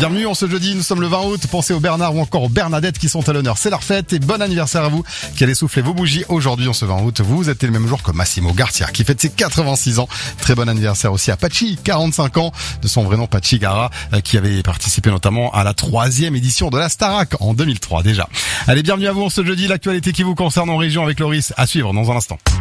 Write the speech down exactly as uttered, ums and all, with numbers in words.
Bienvenue en ce jeudi, nous sommes le vingt août. Pensez aux Bernard ou encore aux Bernadettes qui sont à l'honneur. C'est leur fête et bon anniversaire à vous qui allez souffler vos bougies aujourd'hui en ce vingt août. Vous êtes le même jour que Massimo Garcia qui fête ses quatre-vingt-six ans. Très bon anniversaire aussi à Pachi, quarante-cinq ans, de son vrai nom Pachi Gara, qui avait participé notamment à la troisième édition de la Starac en deux mille trois déjà. Allez, bienvenue à vous en ce jeudi. L'actualité qui vous concerne en région avec Loris à suivre dans un instant.